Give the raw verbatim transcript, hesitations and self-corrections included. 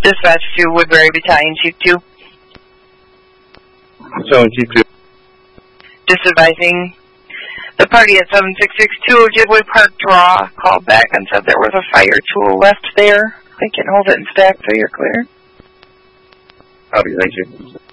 Dispatch to Woodbury Battalion, Chief two. So, Chief two. Just advising the party at seven six six two Ojibwe Park Draw called back and said there was a fire tool left there. They can hold it in stack so you're clear. Copy, thank you.